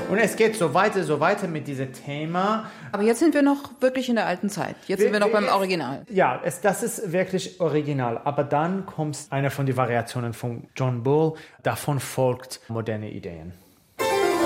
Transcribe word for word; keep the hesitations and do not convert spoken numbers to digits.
Und es geht so weiter, so weiter mit diesem Thema. Aber jetzt sind wir noch wirklich in der alten Zeit. Jetzt wir, sind wir noch wir, beim Original. Ja, es, das ist wirklich original. Aber dann kommt einer von den Variationen von John Bull. Davon folgt moderne Ideen.